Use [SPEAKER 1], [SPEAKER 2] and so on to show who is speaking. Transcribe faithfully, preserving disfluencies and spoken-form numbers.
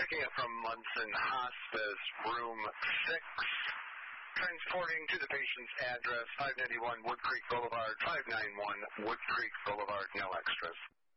[SPEAKER 1] picking up from Munson Hospice, room six, transporting to the patient's address, five ninety-one Wood Creek Boulevard, five ninety-one Wood Creek Boulevard, no extras.